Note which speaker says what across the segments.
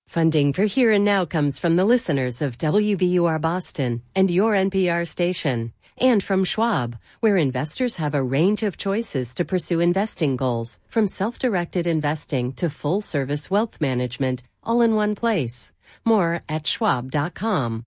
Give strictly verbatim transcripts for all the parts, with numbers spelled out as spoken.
Speaker 1: Funding for Here and Now comes from the listeners of W B U R Boston and your N P R station, and from Schwab, where investors have a range of choices to pursue investing goals, from self-directed investing to full-service wealth management, all in one place. More at schwab dot com.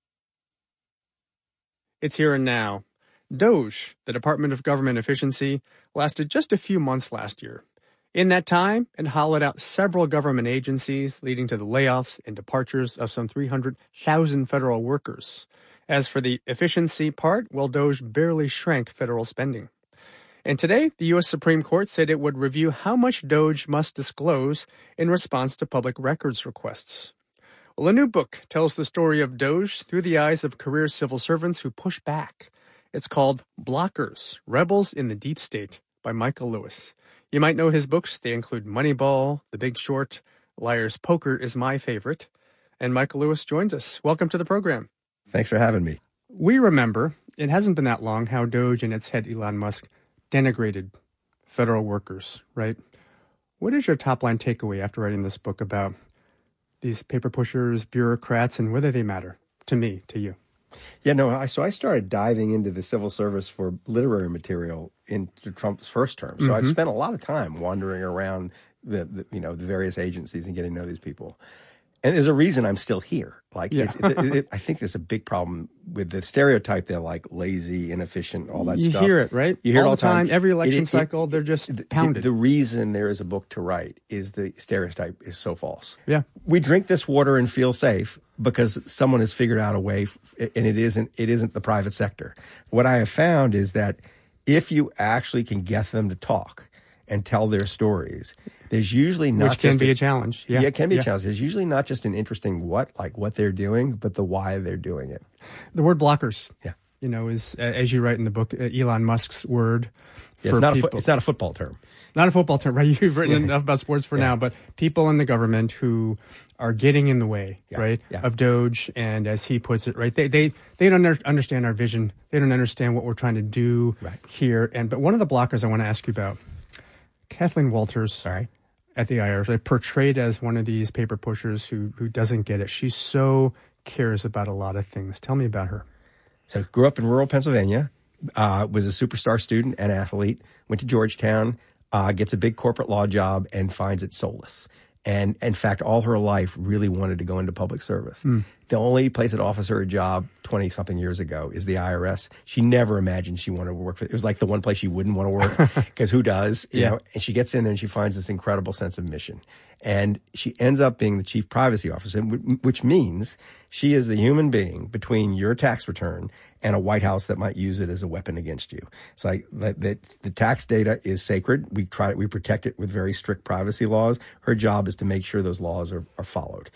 Speaker 2: It's Here and Now. DOGE, the Department of Government Efficiency, lasted just a few months last year. In that time, it hollowed out several government agencies, leading to the layoffs and departures of some three hundred thousand federal workers. As for the efficiency part, well, DOGE barely shrank federal spending. And today, the U S Supreme Court said it would review how much DOGE must disclose in response to public records requests. Well, a new book tells the story of DOGE through the eyes of career civil servants who push back. It's called Blockers, Rebels in the Deep State by Michael Lewis. You might know his books. They include Moneyball, The Big Short, Liar's Poker is my favorite. And Michael Lewis joins us. Welcome to the program.
Speaker 3: Thanks for having me.
Speaker 2: We remember, it hasn't been that long, how DOGE and its head Elon Musk denigrated federal workers, right? What is your top-line takeaway after writing this book about these paper pushers, bureaucrats, and whether they matter to me, to you?
Speaker 3: Yeah, no, I, so I started diving into the civil service for literary material into Trump's first term. So mm-hmm. I've spent a lot of time wandering around the, the, you know, the various agencies and getting to know these people. And there's a reason I'm still here. Like,
Speaker 2: yeah.
Speaker 3: it, it, it, I think there's a big problem with the stereotype. They're like lazy, inefficient, all that
Speaker 2: you
Speaker 3: stuff.
Speaker 2: You hear it, right?
Speaker 3: You hear
Speaker 2: all
Speaker 3: it all
Speaker 2: the time. time. Every election
Speaker 3: it, it,
Speaker 2: cycle, they're just
Speaker 3: the,
Speaker 2: pounded.
Speaker 3: The, the reason there is a book to write is the stereotype is so false.
Speaker 2: Yeah.
Speaker 3: We drink this water and feel safe because someone has figured out a way, and it isn't it isn't the private sector. What I have found is that if you actually can get them to talk and tell their stories, there's usually not
Speaker 2: Which can
Speaker 3: just
Speaker 2: be
Speaker 3: a,
Speaker 2: a challenge. Yeah,
Speaker 3: yeah it can be
Speaker 2: yeah.
Speaker 3: a challenge. There's usually not just an interesting what, like what they're doing, but the why they're doing it.
Speaker 2: The word blockers,
Speaker 3: yeah,
Speaker 2: you know, is, as you write in the book, Elon Musk's word.
Speaker 3: Yeah, it's, not a fo- it's not a football term.
Speaker 2: Not a football term, right? You've written enough about sports for
Speaker 3: yeah.
Speaker 2: now, but people in the government who are getting in the way,
Speaker 3: yeah.
Speaker 2: right,
Speaker 3: yeah.
Speaker 2: of DOGE, and as he puts it, right, they they they don't under- understand our vision. They don't understand what we're trying to do
Speaker 3: right.
Speaker 2: here. And but one of the blockers I want to ask you about, Kathleen Walters,
Speaker 3: sorry,
Speaker 2: at the I R S, right, portrayed as one of these paper pushers who who doesn't get it. She so cares about a lot of things. Tell me about her.
Speaker 3: So grew up in rural Pennsylvania, uh, was a superstar student and athlete, went to Georgetown, uh, gets a big corporate law job and finds it soulless. And in fact, all her life really wanted to go into public service. Mm. The only place that offers her a job twenty something years ago is the I R S. She never imagined she wanted to work for it. It was like the one place she wouldn't want to work because who does, you
Speaker 2: yeah.
Speaker 3: know, and she gets in there and she finds this incredible sense of mission. And she ends up being the chief privacy officer, which means she is the human being between your tax return and a White House that might use it as a weapon against you. It's like that, that the tax data is sacred. We try, we protect it with very strict privacy laws. Her job is to make sure those laws are, are followed.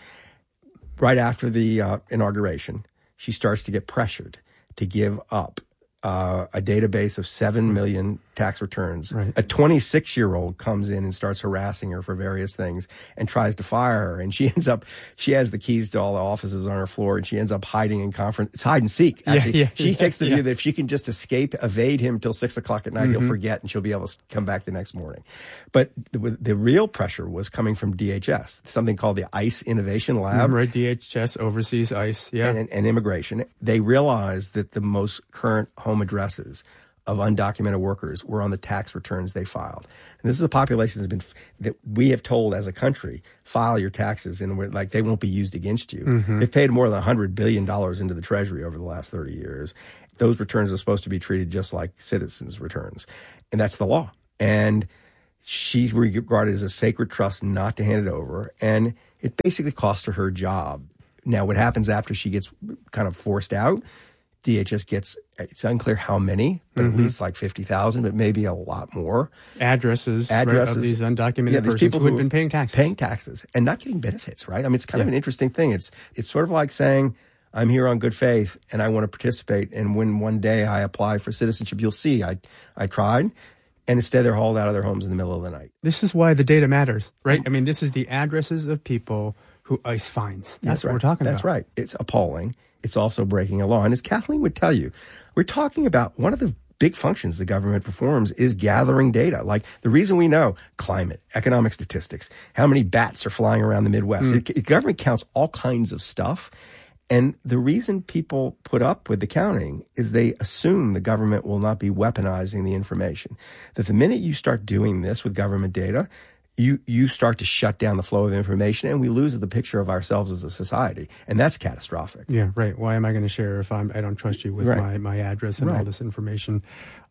Speaker 3: Right after the uh, inauguration, she starts to get pressured to give up uh, a database of seven million tax returns.
Speaker 2: Right.
Speaker 3: A twenty-six-year-old comes in and starts harassing her for various things and tries to fire her. And she ends up, she has the keys to all the offices on her floor, and she ends up hiding in conference. It's hide and seek, actually.
Speaker 2: Yeah, yeah,
Speaker 3: she
Speaker 2: yeah,
Speaker 3: takes the
Speaker 2: yeah.
Speaker 3: view that if she can just escape, evade him till six o'clock at night,
Speaker 2: Mm-hmm.
Speaker 3: he'll forget and she'll be able to come back the next morning. But the, the real pressure was coming from D H S, something called the ICE Innovation Lab.
Speaker 2: Mm, right, D H S oversees ICE, yeah.
Speaker 3: And, and immigration. They realized that the most current home addresses of undocumented workers were on the tax returns they filed. And this is a population that's been, that we have told as a country, file your taxes and we're, like they won't be used against you.
Speaker 2: Mm-hmm.
Speaker 3: They've paid more than one hundred billion dollars into the Treasury over the last thirty years. Those returns are supposed to be treated just like citizens' returns. And that's the law. And she regarded it as a sacred trust not to hand it over. And it basically cost her her job. Now, what happens after she gets kind of forced out, D H S gets, it's unclear how many, but mm-hmm. at least like fifty thousand, but maybe a lot more.
Speaker 2: Addresses,
Speaker 3: Addresses
Speaker 2: right, of these undocumented
Speaker 3: yeah, these
Speaker 2: persons
Speaker 3: people
Speaker 2: who
Speaker 3: who
Speaker 2: had been paying taxes.
Speaker 3: Paying taxes and not getting benefits, right? I mean, it's kind
Speaker 2: yeah.
Speaker 3: of an interesting thing. It's it's sort of like saying, I'm here on good faith and I want to participate. And when one day I apply for citizenship, you'll see I I tried. And instead they're hauled out of their homes in the middle of the night.
Speaker 2: This is why the data matters, right? I mean, this is the addresses of people who ICE finds. That's,
Speaker 3: That's
Speaker 2: what
Speaker 3: right.
Speaker 2: we're talking
Speaker 3: That's
Speaker 2: about.
Speaker 3: That's right. It's appalling. It's also breaking a law. And as Kathleen would tell you, we're talking about one of the big functions the government performs is gathering data. Like the reason we know climate, economic statistics, how many bats are flying around the Midwest. Mm. It, it, government counts all kinds of stuff. And the reason people put up with the counting is they assume the government will not be weaponizing the information. That the minute you start doing this with government data, you you start to shut down the flow of information, and we lose the picture of ourselves as a society, and that's catastrophic.
Speaker 2: Yeah, right. Why am I going to share if I'm, I don't trust you with right. my, my address and right. all this information?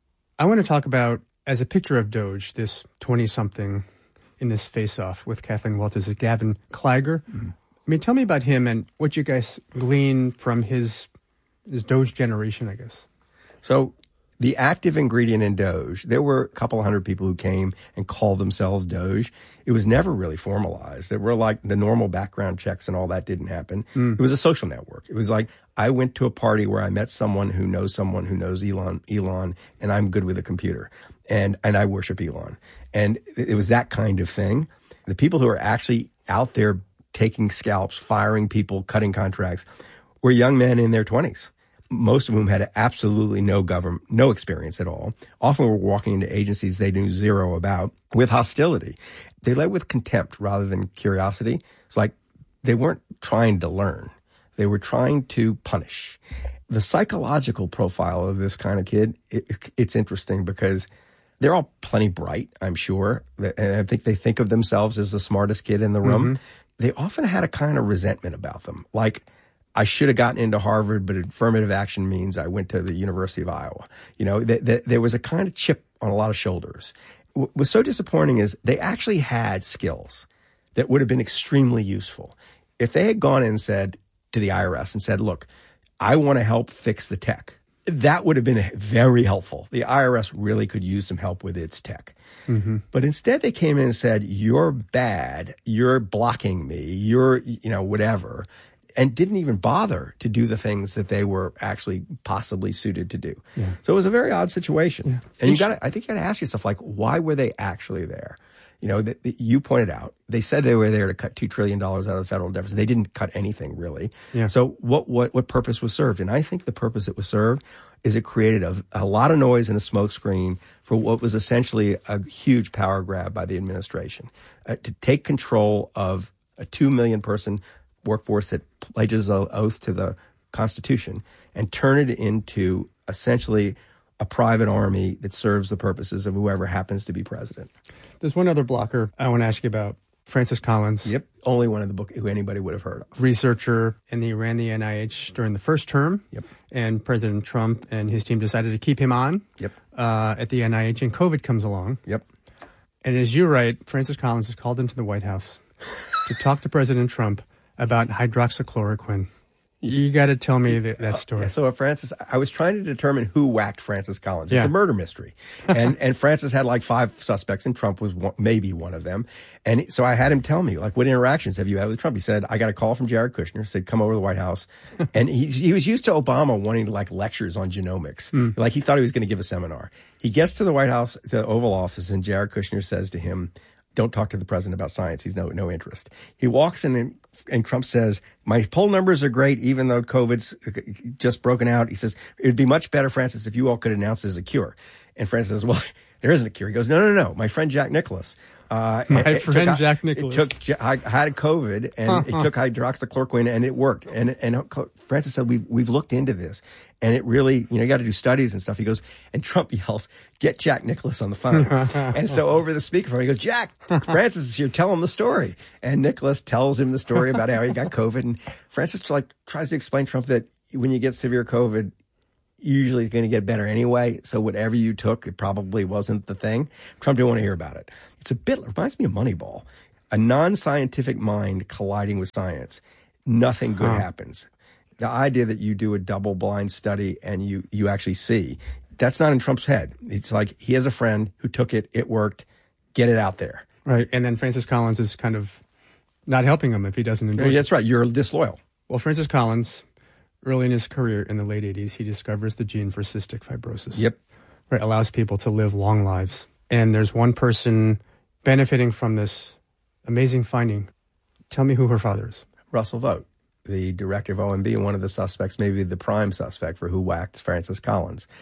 Speaker 2: I want to talk about, as a picture of Doge, this twenty-something in this face-off with Kathleen Walters, Gavin Kleiger. Mm-hmm. I mean, tell me about him and what you guys glean from his his Doge generation, I guess.
Speaker 3: So the active ingredient in Doge, there were a couple hundred people who came and called themselves Doge. It was never really formalized. There were like the normal background checks and all that didn't happen. Mm. It was a social network. It was like I went to a party where I met someone who knows someone who knows Elon, Elon, and I'm good with a computer. And, and I worship Elon. And it was that kind of thing. The people who are actually out there taking scalps, firing people, cutting contracts, were young men in their twenties, most of whom had absolutely no government, no experience at all. Often were walking into agencies they knew zero about with hostility. They led with contempt rather than curiosity. It's like they weren't trying to learn. They were trying to punish. The psychological profile of this kind of kid, it, it's interesting because they're all plenty bright, I'm sure. And I think they think of themselves as the smartest kid in the room. Mm-hmm. They often had a kind of resentment about them. Like, I should have gotten into Harvard, but affirmative action means I went to the University of Iowa. You know, th- th- there was a kind of chip on a lot of shoulders. What was so disappointing is they actually had skills that would have been extremely useful. If they had gone in and said to the I R S and said, look, I want to help fix the tech, that would have been very helpful. The I R S really could use some help with its tech. Mm-hmm. But instead they came in and said, you're bad, you're blocking me, you're, you know, whatever, and didn't even bother to do the things that they were actually possibly suited to do. Yeah. So it was a very odd situation. Yeah. And you got to, I think you got to ask yourself, like, why were they actually there? You know, the, the, you pointed out, they said they were there to cut two trillion dollars out of the federal deficit. They didn't cut anything, really. Yeah. So what, what, what purpose was served? And I think the purpose that was served is it created a, a lot of noise and a smokescreen for what was essentially a huge power grab by the administration, uh, to take control of a two million person workforce that pledges an oath to the Constitution and turn it into essentially a private army that serves the purposes of whoever happens to be president.
Speaker 2: There's one other blocker I want to ask you about. Francis Collins.
Speaker 3: Yep. Only one in the book who anybody would have heard of.
Speaker 2: Researcher, and he ran the N I H during the first term.
Speaker 3: Yep.
Speaker 2: And President Trump and his team decided to keep him on.
Speaker 3: Yep.
Speaker 2: Uh, at the N I H, and COVID comes along.
Speaker 3: Yep.
Speaker 2: And as you write, Francis Collins is called into the White House to talk to President Trump about hydroxychloroquine. You got to tell me that, that story.
Speaker 3: Yeah, so uh, Francis, I was trying to determine who whacked Francis Collins. It's yeah. a murder mystery. And and Francis had like five suspects, and Trump was one, maybe one of them. And so I had him tell me, like, what interactions have you had with Trump? He said, I got a call from Jared Kushner, said, come over to the White House. And he he was used to Obama wanting like lectures on genomics. Mm. Like he thought he was going to give a seminar. He gets to the White House, the Oval Office, and Jared Kushner says to him, don't talk to the president about science. He's no no interest. He walks in and, and Trump says, my poll numbers are great, even though COVID's just broken out. He says, it would be much better, Francis, if you all could announce there's a cure. And Francis says, well, there isn't a cure. He goes, no, no, no. My friend Jack Nicholas.
Speaker 2: Uh, my it, friend it took, Jack Nicholas.
Speaker 3: It took, I had COVID and uh-huh. it took hydroxychloroquine and it worked. And, and Francis said, we've, we've looked into this and it really, you know, you got to do studies and stuff. He goes, and Trump yells, get Jack Nicholas on the phone. And so over the speakerphone, he goes, Jack, Francis is here. Tell him the story. And Nicholas tells him the story about how he got COVID. And Francis like tries to explain to Trump that when you get severe COVID, usually it's going to get better anyway. So whatever you took, it probably wasn't the thing. Trump didn't want to hear about it. It's a bit, it reminds me of Moneyball. A non-scientific mind colliding with science. Nothing good huh. happens. The idea that you do a double-blind study and you, you actually see, that's not in Trump's head. It's like he has a friend who took it, it worked, get it out there.
Speaker 2: Right, and then Francis Collins is kind of not helping him if he doesn't endorse
Speaker 3: it. That's right, you're disloyal.
Speaker 2: Well, Francis Collins, early in his career in the late eighties, he discovers the gene for cystic fibrosis.
Speaker 3: Yep.
Speaker 2: Right, allows people to live long lives. And there's one person benefiting from this amazing finding. Tell me who her father is.
Speaker 3: Russell Vought, the director of O M B and one of the suspects, maybe the prime suspect for who whacked Francis Collins.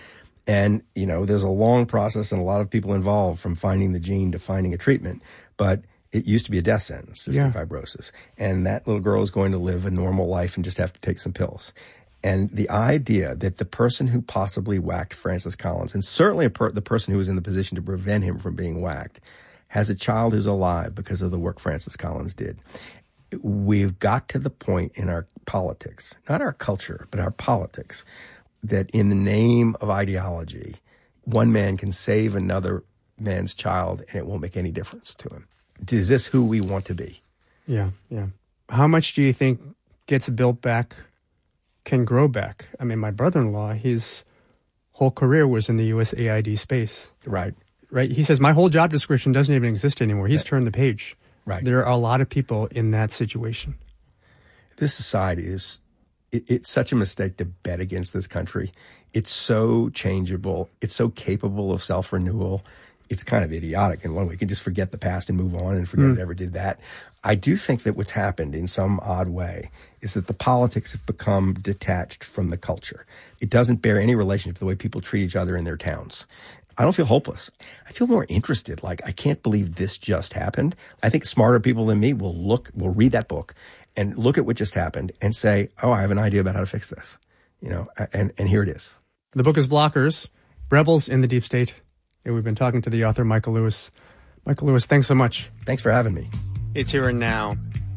Speaker 3: And, you know, there's a long process and a lot of people involved from finding the gene to finding a treatment. But it used to be a death sentence, cystic yeah. fibrosis. And that little girl is going to live a normal life and just have to take some pills. And the idea that the person who possibly whacked Francis Collins, and certainly a per- the person who was in the position to prevent him from being whacked, has a child who's alive because of the work Francis Collins did. We've got to the point in our politics, not our culture, but our politics, that in the name of ideology, one man can save another man's child and it won't make any difference to him. Is this who we want to be?
Speaker 2: Yeah, yeah. How much do you think gets built back can grow back? I mean, my brother-in-law, his whole career was in the U S A I D space.
Speaker 3: Right.
Speaker 2: Right. He says, my whole job description doesn't even exist anymore. He's right. turned the page.
Speaker 3: Right.
Speaker 2: There are a lot of people in that situation.
Speaker 3: This society is, it, it's such a mistake to bet against this country. It's so changeable. It's so capable of self-renewal. It's kind of idiotic in one way. We can just forget the past and move on and forget mm. it ever did that. I do think that what's happened in some odd way is that the politics have become detached from the culture. It doesn't bear any relationship to the way people treat each other in their towns. I don't feel hopeless. I feel more interested. Like, I can't believe this just happened. I think smarter people than me will look, will read that book and look at what just happened and say, oh, I have an idea about how to fix this. You know, and, and here it is.
Speaker 2: The book is Blockers, Rebels in the Deep State. And we've been talking to the author, Michael Lewis. Michael Lewis, thanks so much.
Speaker 3: Thanks for having me.
Speaker 2: It's Here and Now.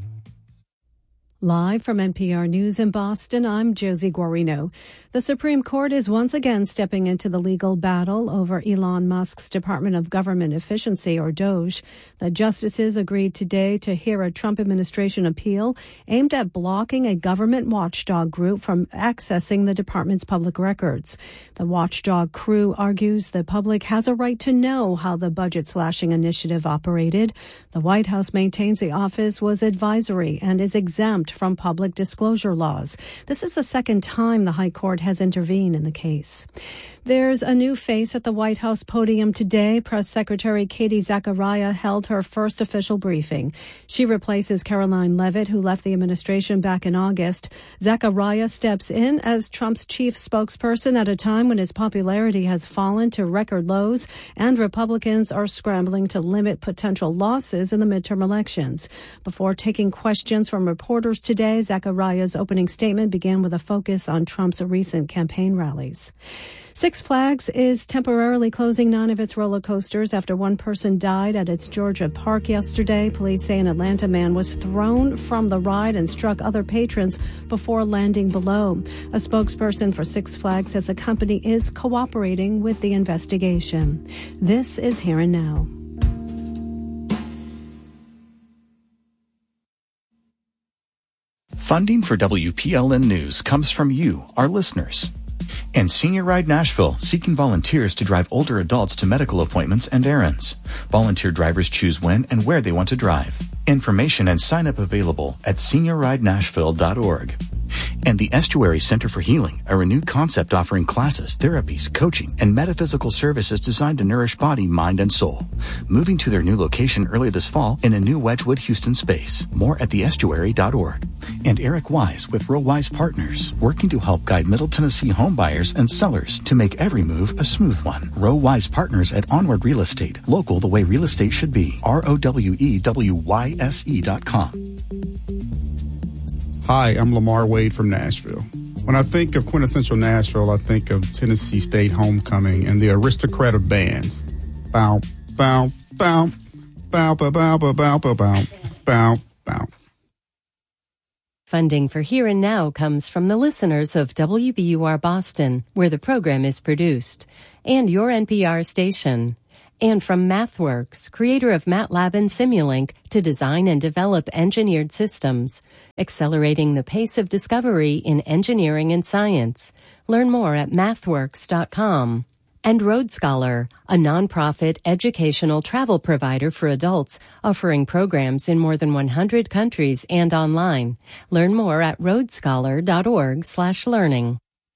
Speaker 4: Live from N P R News in Boston, I'm Josie Guarino. The Supreme Court is once again stepping into the legal battle over Elon Musk's Department of Government Efficiency, or DOGE. The justices agreed today to hear a Trump administration appeal aimed at blocking a government watchdog group from accessing the department's public records. The watchdog crew argues the public has a right to know how the budget-slashing initiative operated. The White House maintains the office was advisory and is exempt from public disclosure laws. This is the second time the High Court has intervened in the case. There's a new face at the White House podium today. Press Secretary Katie Zachariah held her first official briefing. She replaces Caroline Leavitt, who left the administration back in August. Zachariah steps in as Trump's chief spokesperson at a time when his popularity has fallen to record lows and Republicans are scrambling to limit potential losses in the midterm elections. Before taking questions from reporters today, Zachariah's opening statement began with a focus on Trump's recent campaign rallies. Six Flags is temporarily closing nine of its roller coasters after one person died at its Georgia park yesterday. Police say an Atlanta man was thrown from the ride and struck other patrons before landing below. A spokesperson for Six Flags says the company is cooperating with the investigation. This is Here and Now.
Speaker 5: Funding for W P L N News comes from you, our listeners. And Senior Ride Nashville, seeking volunteers to drive older adults to medical appointments and errands. Volunteer drivers choose when and where they want to drive. Information and sign up available at senior ride nashville dot org. And the Estuary Center for Healing, a renewed concept offering classes, therapies, coaching, and metaphysical services designed to nourish body, mind, and soul. Moving to their new location early this fall in a new Wedgwood, Houston space. More at the estuary dot org. And Eric Wise with Row Wise Partners, working to help guide Middle Tennessee home buyers and sellers to make every move a smooth one. Row Wise Partners at Onward Real Estate, local the way real estate should be. R O W E W Y S E dot com.
Speaker 6: Hi, I'm Lamar Wade from Nashville. When I think of quintessential Nashville, I think of Tennessee State Homecoming and the aristocrat of bands. Bow, bow, bow, bow, bow, bow, bow, bow, bow, bow, bow, bow.
Speaker 1: Funding for Here and Now comes from the listeners of W B U R Boston, where the program is produced, and your N P R station. And from MathWorks, creator of MATLAB and Simulink, to design and develop engineered systems, accelerating the pace of discovery in engineering and science. Learn more at mathworks dot com. And Road Scholar, a nonprofit educational travel provider for adults, offering programs in more than one hundred countries and online. Learn more at road scholar dot org slash learning.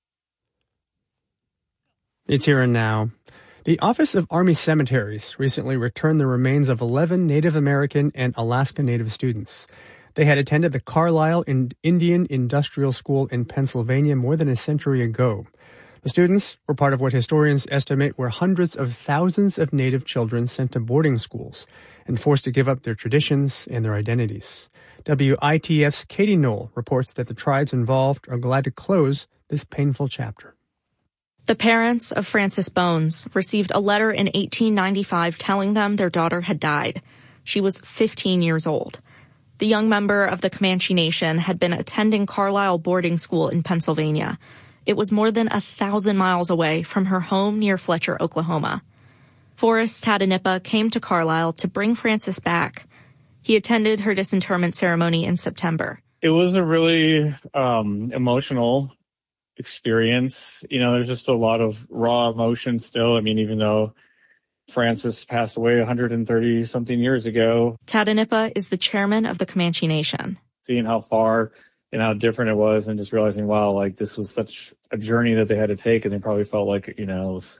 Speaker 2: It's Here and Now. The Office of Army Cemeteries recently returned the remains of eleven Native American and Alaska Native students. They had attended the Carlisle Indian Industrial School in Pennsylvania more than a century ago. The students were part of what historians estimate were hundreds of thousands of Native children sent to boarding schools and forced to give up their traditions and their identities. W I T F's Katie Knoll reports that the tribes involved are glad to close this painful chapter.
Speaker 7: The parents of Frances Bones received a letter in eighteen ninety-five telling them their daughter had died. She was fifteen years old. The young member of the Comanche Nation had been attending Carlisle boarding school in Pennsylvania. It was more than a thousand miles away from her home near Fletcher, Oklahoma. Forrest Tadanipa came to Carlisle to bring Frances back. He attended her disinterment ceremony in September.
Speaker 8: It was a really um, emotional experience. You know, there's just a lot of raw emotion still. I mean, even though Frances passed away one hundred thirty something years ago.
Speaker 7: Tadanipa is the chairman of the Comanche Nation.
Speaker 8: Seeing how far and how different it was and just realizing, wow, like this was such a journey that they had to take, and they probably felt like, you know, it was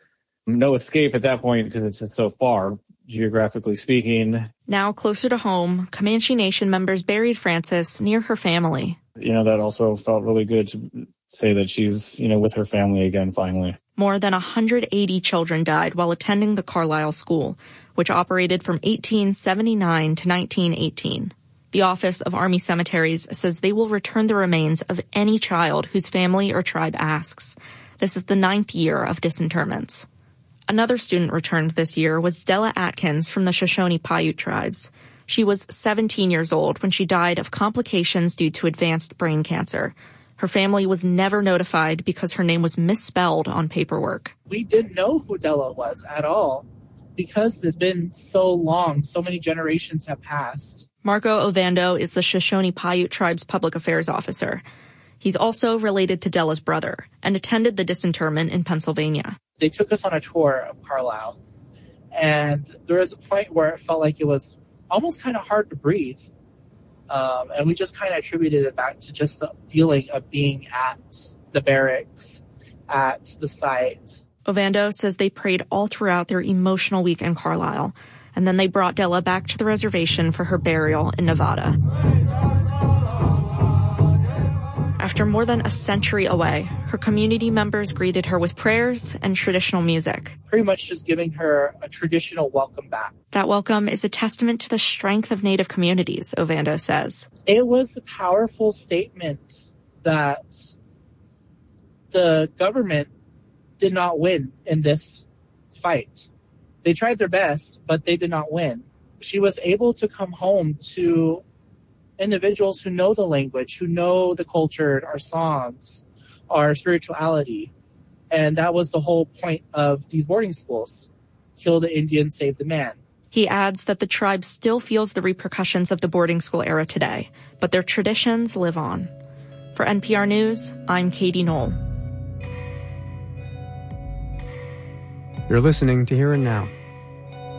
Speaker 8: no escape at that point because it's so far, geographically speaking.
Speaker 7: Now closer to home, Comanche Nation members buried Frances near her family.
Speaker 8: You know, that also felt really good to say that she's, you know, with her family again, finally.
Speaker 7: More than one hundred eighty children died while attending the Carlisle School, which operated from eighteen seventy-nine to nineteen eighteen. The Office of Army Cemeteries says they will return the remains of any child whose family or tribe asks. This is the ninth year of disinterments. Another student returned this year was Della Atkins from the Shoshone-Paiute tribes. She was seventeen years old when she died of complications due to advanced brain cancer. Her family was never notified because her name was misspelled on paperwork.
Speaker 9: We didn't know who Della was at all because it's been so long, so many generations have passed.
Speaker 7: Marco Ovando is the Shoshone-Paiute tribe's public affairs officer. He's also related to Della's brother and attended the disinterment in Pennsylvania.
Speaker 9: They took us on a tour of Carlisle, and there was a point where it felt like it was almost kind of hard to breathe. Um, and we just kind of attributed it back to just the feeling of being at the barracks, at the site.
Speaker 7: Ovando says they prayed all throughout their emotional week in Carlisle, and then they brought Della back to the reservation for her burial in Nevada. After more than a century away, her community members greeted her with prayers and traditional music.
Speaker 9: Pretty much just giving her a traditional welcome back.
Speaker 7: That welcome is a testament to the strength of Native communities, Ovando says.
Speaker 9: It was a powerful statement that the government did not win in this fight. They tried their best, but they did not win. She was able to come home to individuals who know the language, who know the culture, our songs, our spirituality. And that was the whole point of these boarding schools. Kill the Indian, save the man.
Speaker 7: He adds that the tribe still feels the repercussions of the boarding school era today, but their traditions live on. For N P R News, I'm Katie Knoll.
Speaker 2: You're listening to Here and Now.